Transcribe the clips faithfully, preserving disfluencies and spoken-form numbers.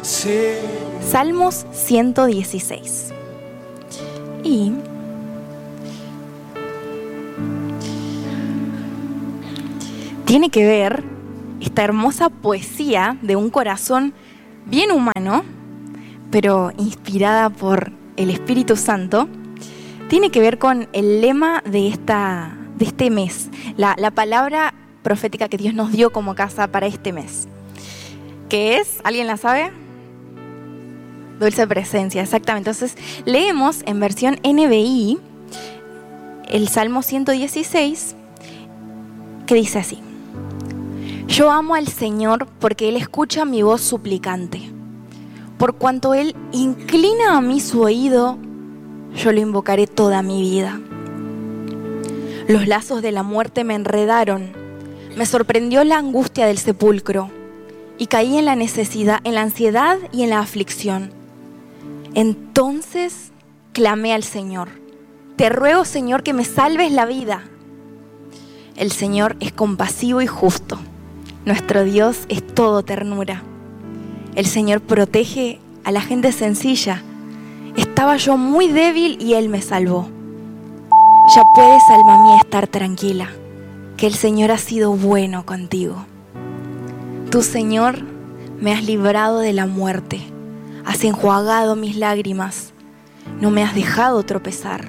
Salmos ciento dieciséis. Y tiene que ver esta hermosa poesía de un corazón bien humano, pero inspirada por el Espíritu Santo. Tiene que ver con el lema de, esta, de este mes, la, la palabra profética que Dios nos dio como casa para este mes. ¿Qué es? ¿Alguien la sabe? Dulce presencia, exactamente. Entonces, leemos en versión N B I el Salmo ciento dieciséis, que dice así: Yo amo al Señor porque Él escucha mi voz suplicante. Por cuanto Él inclina a mí su oído, yo lo invocaré toda mi vida. Los lazos de la muerte me enredaron, me sorprendió la angustia del sepulcro y caí en la necesidad, en la ansiedad y en la aflicción. Entonces clamé al Señor: Te ruego, Señor, que me salves la vida. El Señor es compasivo y justo. Nuestro Dios es todo ternura. El Señor protege a la gente sencilla. Estaba yo muy débil y Él me salvó. Ya puedes, alma mía, estar tranquila, que el Señor ha sido bueno contigo. Tú, Señor, me has librado de la muerte. Has enjuagado mis lágrimas. No me has dejado tropezar.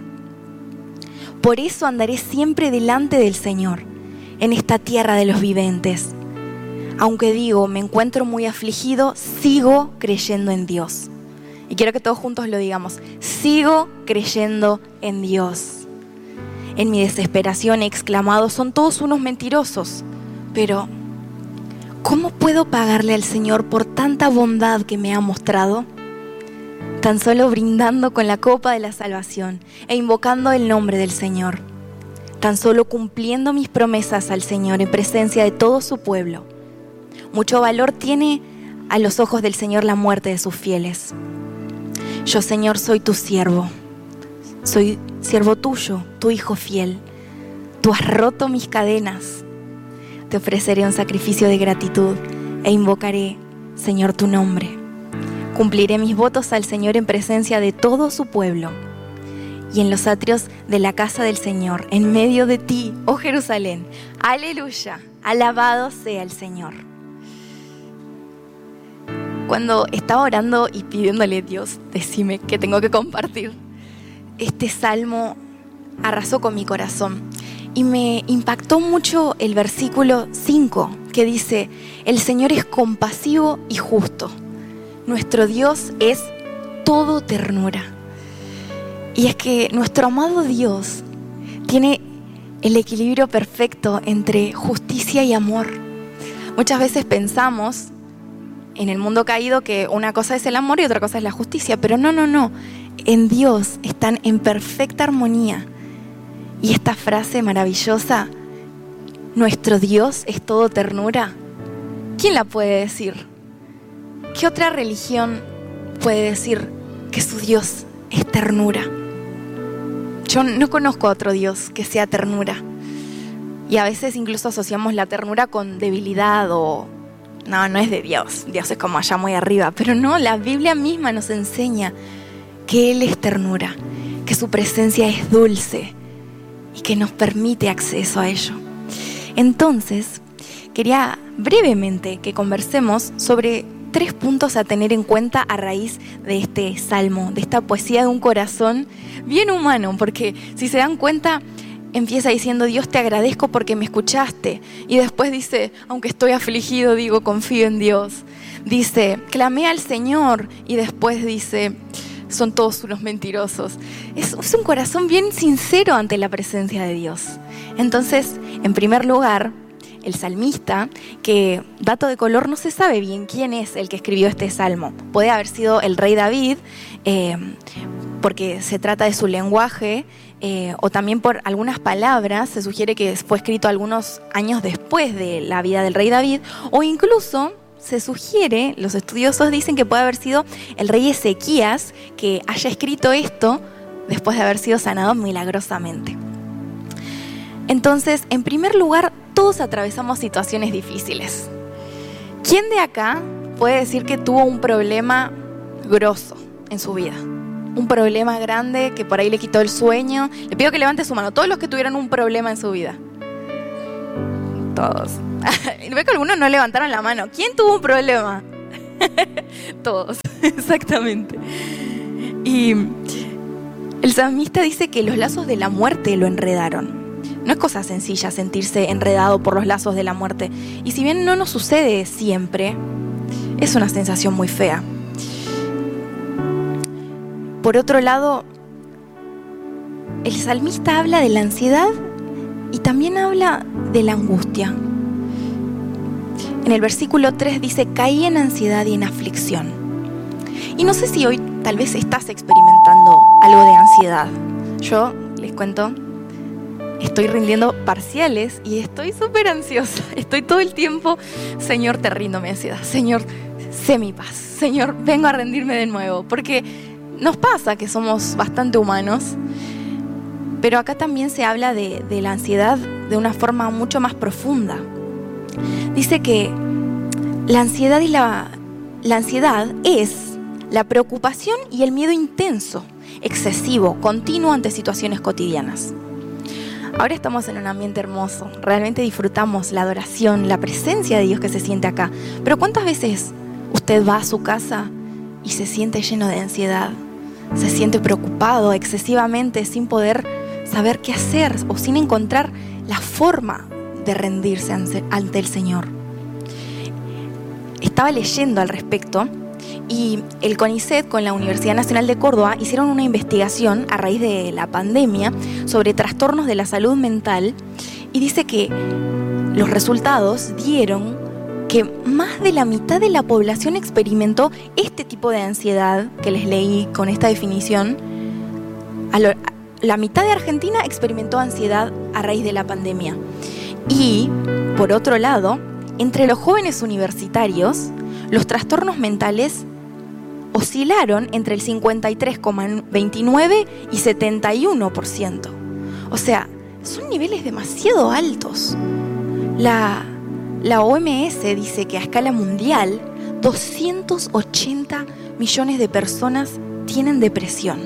Por eso andaré siempre delante del Señor, en esta tierra de los vivientes. Aunque digo, me encuentro muy afligido, sigo creyendo en Dios. Y quiero que todos juntos lo digamos: sigo creyendo en Dios. En mi desesperación he exclamado: son todos unos mentirosos. Pero, ¿cómo puedo pagarle al Señor por tanta bondad que me ha mostrado? Tan solo brindando con la copa de la salvación e invocando el nombre del Señor. Tan solo cumpliendo mis promesas al Señor en presencia de todo su pueblo. Mucho valor tiene a los ojos del Señor la muerte de sus fieles. Yo, Señor, soy tu siervo. Soy siervo tuyo, tu hijo fiel. Tú has roto mis cadenas. Te ofreceré un sacrificio de gratitud e invocaré, Señor, tu nombre. Cumpliré mis votos al Señor en presencia de todo su pueblo y en los atrios de la casa del Señor, en medio de ti, oh Jerusalén. Aleluya, alabado sea el Señor. Cuando estaba orando y pidiéndole: Dios, decime qué tengo que compartir, este salmo arrasó con mi corazón y me impactó mucho el versículo cinco, que dice: el Señor es compasivo y justo. Nuestro Dios es todo ternura. Y es que nuestro amado Dios tiene el equilibrio perfecto entre justicia y amor. Muchas veces pensamos en el mundo caído que una cosa es el amor y otra cosa es la justicia, pero no, no, no. En Dios están en perfecta armonía. Y esta frase maravillosa: nuestro Dios es todo ternura, ¿quién la puede decir? ¿Qué otra religión puede decir que su Dios es ternura? Yo no conozco a otro Dios que sea ternura. Y a veces incluso asociamos la ternura con debilidad o... No, no es de Dios. Dios es como allá muy arriba. Pero no, la Biblia misma nos enseña que Él es ternura, que su presencia es dulce y que nos permite acceso a ello. Entonces, quería brevemente que conversemos sobre tres puntos a tener en cuenta a raíz de este salmo, de esta poesía de un corazón bien humano, porque si se dan cuenta, empieza diciendo: Dios, te agradezco porque me escuchaste. Y después dice: aunque estoy afligido, digo, confío en Dios. Dice: clamé al Señor. Y después dice: son todos unos mentirosos. Es, es un corazón bien sincero ante la presencia de Dios. Entonces, en primer lugar, el salmista, que, dato de color, no se sabe bien quién es el que escribió este salmo. Puede haber sido el rey David, eh, porque se trata de su lenguaje, eh, o también por algunas palabras. Se sugiere que fue escrito algunos años después de la vida del rey David, o incluso se sugiere, los estudiosos dicen que puede haber sido el rey Ezequías que haya escrito esto después de haber sido sanado milagrosamente. Entonces, en primer lugar, todos atravesamos situaciones difíciles. ¿Quién de acá puede decir que tuvo un problema grosso en su vida. Un problema grande que por ahí le quitó el sueño. Le pido que levante su mano. Todos los que tuvieron un problema en su vida. Todos. Veo que algunos no levantaron la mano. ¿Quién tuvo un problema? Todos, exactamente. Y el salmista dice que los lazos de la muerte lo enredaron. No es cosa sencilla sentirse enredado por los lazos de la muerte. Y si bien no nos sucede siempre, es una sensación muy fea. Por otro lado, el salmista habla de la ansiedad y también habla de la angustia. En el versículo tres dice: caí en ansiedad y en aflicción. Y no sé si hoy tal vez estás experimentando algo de ansiedad. Yo les cuento, estoy rindiendo parciales y estoy súper ansiosa. Estoy todo el tiempo: Señor, te rindo mi ansiedad. Señor, sé mi paz. Señor, vengo a rendirme de nuevo. Porque nos pasa que somos bastante humanos, pero acá también se habla de, de la ansiedad de una forma mucho más profunda. Dice que la ansiedad, y la, la ansiedad es la preocupación y el miedo intenso, excesivo, continuo ante situaciones cotidianas. Ahora estamos en un ambiente hermoso, realmente disfrutamos la adoración, la presencia de Dios que se siente acá. Pero ¿cuántas veces usted va a su casa y se siente lleno de ansiedad? Se siente preocupado excesivamente sin poder saber qué hacer o sin encontrar la forma de rendirse ante el Señor. Estaba leyendo al respecto y el CONICET con la Universidad Nacional de Córdoba hicieron una investigación a raíz de la pandemia sobre trastornos de la salud mental y dice que los resultados dieron que más de la mitad de la población experimentó este tipo de ansiedad que les leí con esta definición. A lo, la mitad de Argentina experimentó ansiedad a raíz de la pandemia. Y, por otro lado, entre los jóvenes universitarios, los trastornos mentales oscilaron entre el cincuenta y tres coma veintinueve y setenta y uno por ciento. O sea, son niveles demasiado altos. La... La O M S dice que a escala mundial doscientos ochenta millones de personas tienen depresión.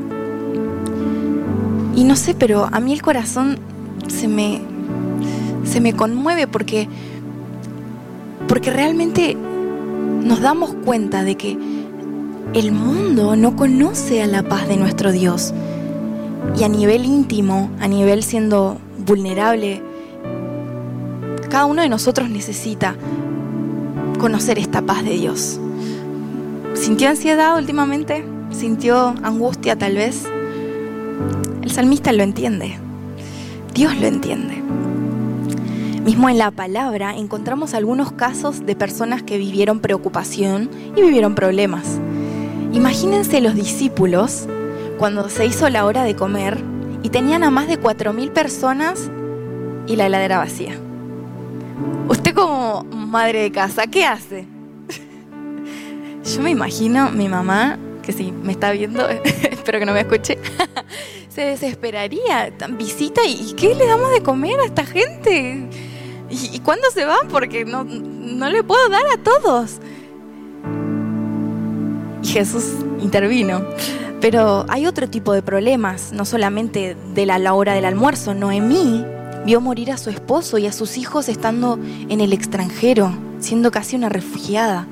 Y no sé, pero a mí el corazón se me, se me conmueve porque, porque realmente nos damos cuenta de que el mundo no conoce a la paz de nuestro Dios. Y a nivel íntimo, a nivel siendo vulnerable, cada uno de nosotros necesita conocer esta paz de Dios. ¿Sintió ansiedad últimamente? ¿Sintió angustia tal vez? El salmista lo entiende. Dios lo entiende. Mismo en la palabra encontramos algunos casos de personas que vivieron preocupación y vivieron problemas. Imagínense los discípulos cuando se hizo la hora de comer y tenían a más de cuatro mil personas y la heladera vacía. Usted como madre de casa, ¿qué hace? Yo me imagino mi mamá, que si me está viendo, espero que no me escuche, se desesperaría. Visita y ¿qué le damos de comer a esta gente? ¿Y, y cuándo se van? Porque no, no le puedo dar a todos. Y Jesús intervino. Pero hay otro tipo de problemas, no solamente de la, la hora del almuerzo. Noemí vio morir a su esposo y a sus hijos estando en el extranjero, siendo casi una refugiada.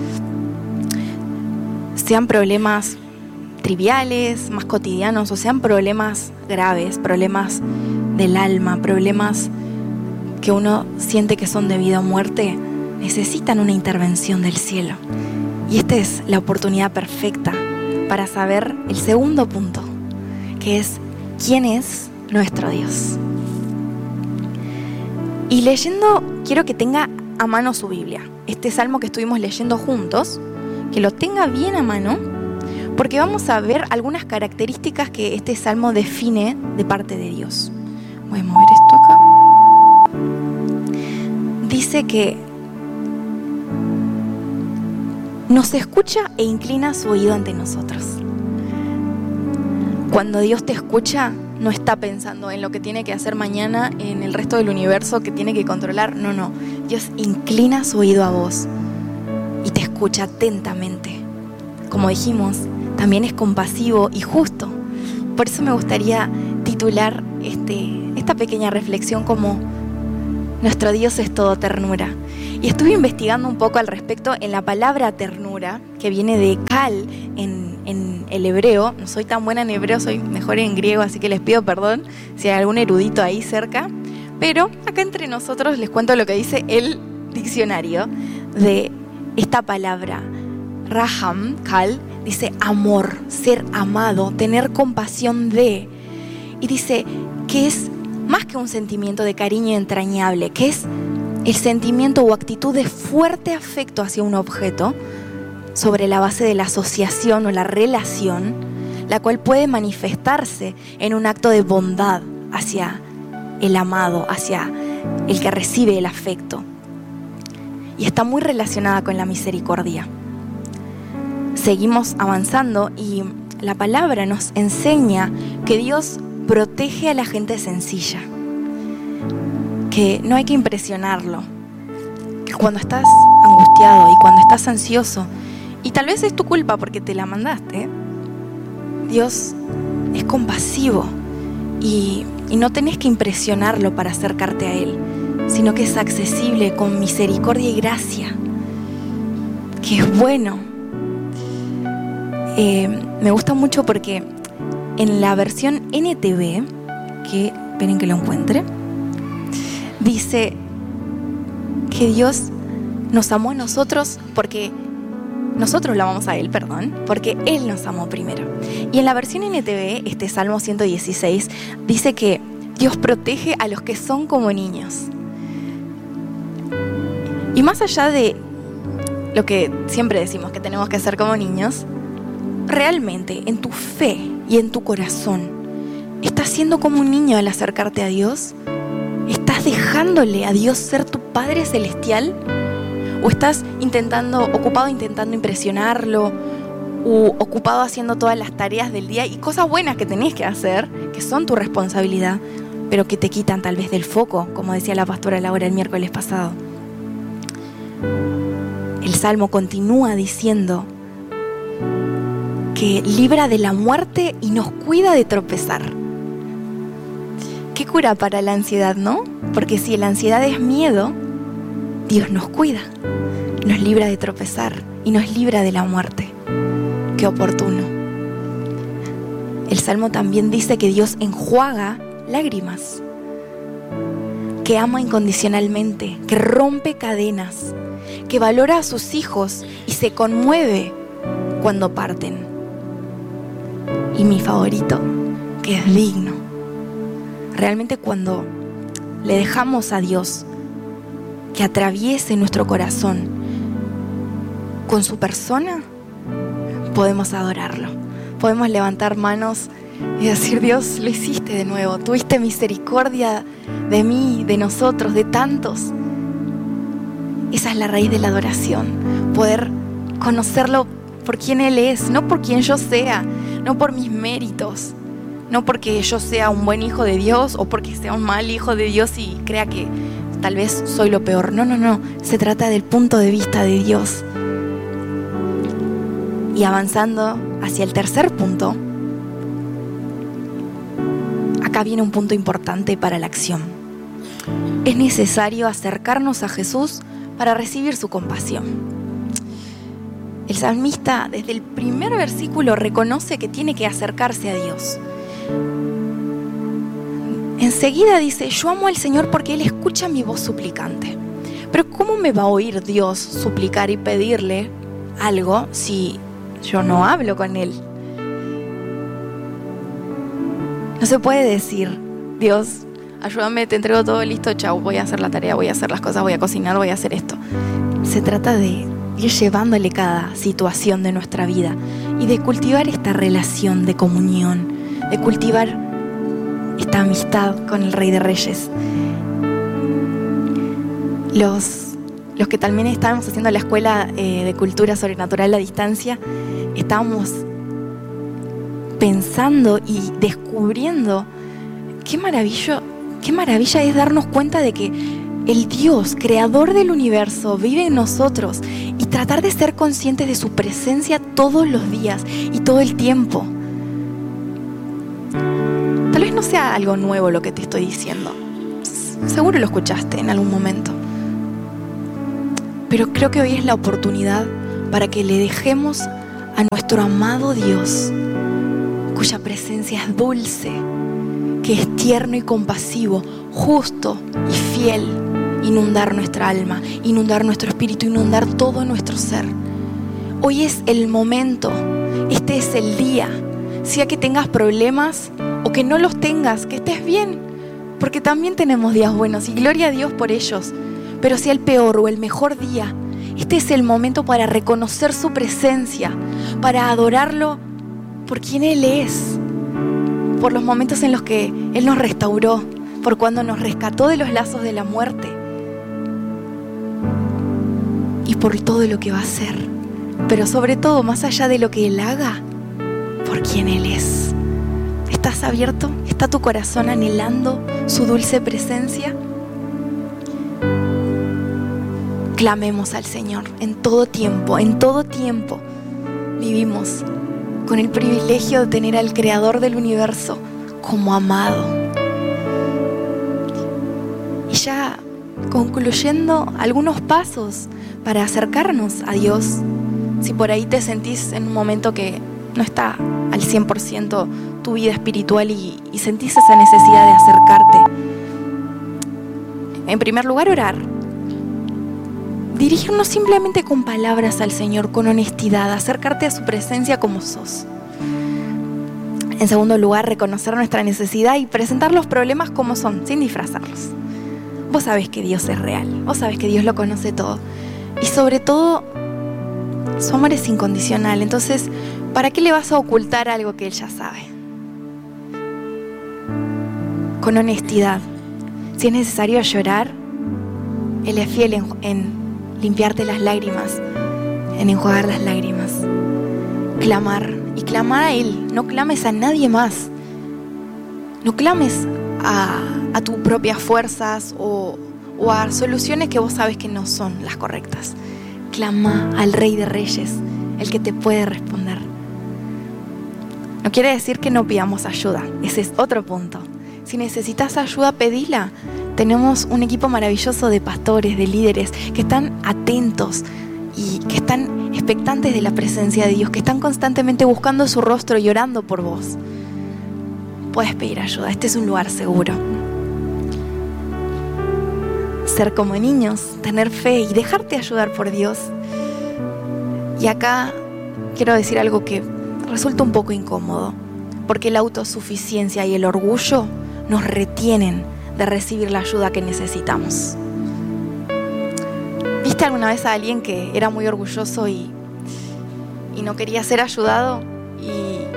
Sean problemas triviales, más cotidianos, o sean problemas graves, problemas del alma, problemas que uno siente que son de vida o muerte, necesitan una intervención del cielo. Y esta es la oportunidad perfecta para saber el segundo punto, que es ¿quién es nuestro Dios? Y leyendo, quiero que tenga a mano su Biblia. Este salmo que estuvimos leyendo juntos, que lo tenga bien a mano, porque vamos a ver algunas características que este salmo define de parte de Dios. Voy a mover esto acá. Dice que nos escucha e inclina su oído ante nosotros. Cuando Dios te escucha, no está pensando en lo que tiene que hacer mañana, en el resto del universo que tiene que controlar. No, no. Dios inclina su oído a vos y te escucha. escucha atentamente. Como dijimos, también es compasivo y justo. Por eso me gustaría titular este, esta pequeña reflexión como nuestro Dios es todo ternura. Y estuve investigando un poco al respecto en la palabra ternura, que viene de kal en, en el hebreo. No soy tan buena en hebreo, soy mejor en griego, así que les pido perdón si hay algún erudito ahí cerca. Pero acá entre nosotros les cuento lo que dice el diccionario de esta palabra. Raham, kal, dice amor, ser amado, tener compasión de. Y dice que es más que un sentimiento de cariño entrañable, que es el sentimiento o actitud de fuerte afecto hacia un objeto sobre la base de la asociación o la relación, la cual puede manifestarse en un acto de bondad hacia el amado, hacia el que recibe el afecto. Y está muy relacionada con la misericordia. Seguimos avanzando y la palabra nos enseña que Dios protege a la gente sencilla, que no hay que impresionarlo, que cuando estás angustiado y cuando estás ansioso, y tal vez es tu culpa porque te la mandaste, Dios es compasivo y, y no tenés que impresionarlo para acercarte a Él, sino que es accesible con misericordia y gracia, que es bueno. Eh, me gusta mucho porque en la versión N T V, que esperen que lo encuentre, dice que Dios nos amó a nosotros porque nosotros lo amamos a Él, perdón, porque Él nos amó primero. Y en la versión N T V, este Salmo ciento dieciséis, dice que Dios protege a los que son como niños. Y más allá de lo que siempre decimos que tenemos que ser como niños, realmente en tu fe y en tu corazón, ¿estás siendo como un niño al acercarte a Dios? ¿Estás dejándole a Dios ser tu Padre Celestial? ¿O estás intentando, ocupado intentando impresionarlo? ¿O ocupado haciendo todas las tareas del día y cosas buenas que tenés que hacer, que son tu responsabilidad, pero que te quitan tal vez del foco, como decía la pastora Laura el miércoles pasado? El Salmo continúa diciendo que libra de la muerte y nos cuida de tropezar. Qué cura para la ansiedad, ¿no? Porque si la ansiedad es miedo, Dios nos cuida, nos libra de tropezar y nos libra de la muerte. Qué oportuno. El Salmo también dice que Dios enjuaga lágrimas, que ama incondicionalmente, que rompe cadenas, que valora a sus hijos y se conmueve cuando parten. Y mi favorito, que es digno. Realmente cuando le dejamos a Dios que atraviese nuestro corazón con su persona, podemos adorarlo. Podemos levantar manos y decir: Dios, lo hiciste de nuevo. Tuviste misericordia de mí, de nosotros, de tantos. Esa es la raíz de la adoración. Poder conocerlo por quien Él es, no por quien yo sea, no por mis méritos, no porque yo sea un buen hijo de Dios o porque sea un mal hijo de Dios y crea que tal vez soy lo peor. No, no, no. Se trata del punto de vista de Dios. Y avanzando hacia el tercer punto, acá viene un punto importante para la acción. Es necesario acercarnos a Jesús para recibir su compasión. El salmista desde el primer versículo reconoce que tiene que acercarse a Dios. Enseguida dice: yo amo al Señor porque Él escucha mi voz suplicante. Pero ¿cómo me va a oír Dios suplicar y pedirle algo si yo no hablo con Él? No se puede decir: Dios, ayúdame, te entrego todo listo, chau, voy a hacer la tarea, voy a hacer las cosas, voy a cocinar, voy a hacer esto. Se trata de ir llevándole cada situación de nuestra vida y de cultivar esta relación de comunión, de cultivar esta amistad con el Rey de Reyes. Los, los que también estábamos haciendo la escuela eh, de cultura sobrenatural a distancia, estábamos pensando y descubriendo qué maravilla, qué maravilla es darnos cuenta de que el Dios, creador del universo, vive en nosotros y trata tratar de ser conscientes de su presencia todos los días y todo el tiempo. Tal vez no sea algo nuevo lo que te estoy diciendo. Seguro lo escuchaste en algún momento. Pero creo que hoy es la oportunidad para que le dejemos a nuestro amado Dios, cuya presencia es dulce, que es tierno y compasivo, justo y fiel, inundar nuestra alma, inundar nuestro espíritu, inundar todo nuestro ser. Hoy es el momento, este es el día, sea que tengas problemas o que no los tengas, que estés bien, porque también tenemos días buenos y gloria a Dios por ellos. Pero sea el peor o el mejor día, este es el momento para reconocer su presencia, para adorarlo por quien Él es, por los momentos en los que Él nos restauró, por cuando nos rescató de los lazos de la muerte y por todo lo que va a hacer. Pero sobre todo, más allá de lo que Él haga, por quien Él es. ¿Estás abierto? ¿Está tu corazón anhelando su dulce presencia? Clamemos al Señor en todo tiempo, en todo tiempo. Vivimos con el privilegio de tener al Creador del universo como amado. Y ya concluyendo, algunos pasos para acercarnos a Dios. Si por ahí te sentís en un momento que no está al cien por ciento tu vida espiritual y, y sentís esa necesidad de acercarte. En primer lugar, orar. Dirigirnos simplemente con palabras al Señor, con honestidad, acercarte a su presencia como sos. En segundo lugar, reconocer nuestra necesidad y presentar los problemas como son, sin disfrazarlos. Vos sabés que Dios es real, vos sabés que Dios lo conoce todo. Y sobre todo, su amor es incondicional. Entonces, ¿para qué le vas a ocultar algo que Él ya sabe? Con honestidad. Si es necesario llorar, Él es fiel en, en limpiarte las lágrimas, en enjuagar las lágrimas. Clamar, y clamar a Él, no clames a nadie más. No clames a, a tus propias fuerzas o, o a soluciones que vos sabes que no son las correctas. Clama al Rey de Reyes, el que te puede responder. No quiere decir que no pidamos ayuda, ese es otro punto. Si necesitas ayuda, pedila. Tenemos un equipo maravilloso de pastores, de líderes, que están atentos y que están expectantes de la presencia de Dios, que están constantemente buscando su rostro y orando por vos. Puedes pedir ayuda, este es un lugar seguro. Ser como niños, tener fe y dejarte ayudar por Dios. Y acá quiero decir algo que resulta un poco incómodo, porque la autosuficiencia y el orgullo nos retienen de recibir la ayuda que necesitamos. ¿Viste alguna vez a alguien que era muy orgulloso y, y no quería ser ayudado y,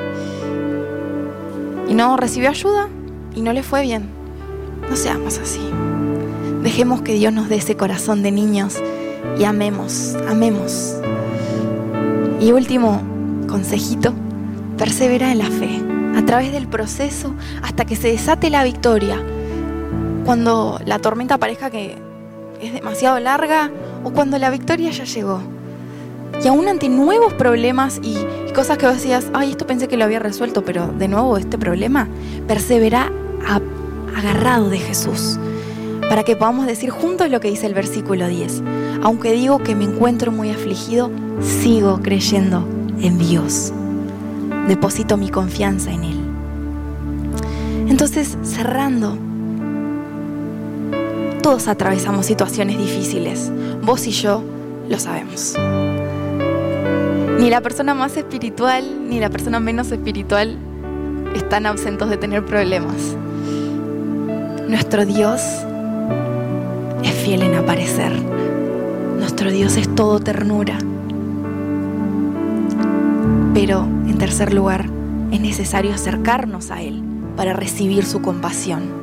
y no recibió ayuda y no le fue bien? No seamos así. Dejemos que Dios nos dé ese corazón de niños y amemos, amemos. Y último consejito, persevera en la fe, a través del proceso hasta que se desate la victoria. Cuando la tormenta parezca que es demasiado larga o cuando la victoria ya llegó. Y aún ante nuevos problemas y, y cosas que vos decías, ay, esto pensé que lo había resuelto, pero de nuevo este problema, persevera a, agarrado de Jesús. Para que podamos decir juntos lo que dice el versículo diez. Aunque digo que me encuentro muy afligido, sigo creyendo en Dios. Deposito mi confianza en Él. Entonces, cerrando, todos atravesamos situaciones difíciles. Vos y yo lo sabemos. Ni la persona más espiritual ni la persona menos espiritual están ausentes de tener problemas. Nuestro Dios es fiel en aparecer. Nuestro Dios es todo ternura. Pero, en tercer lugar, es necesario acercarnos a Él para recibir su compasión.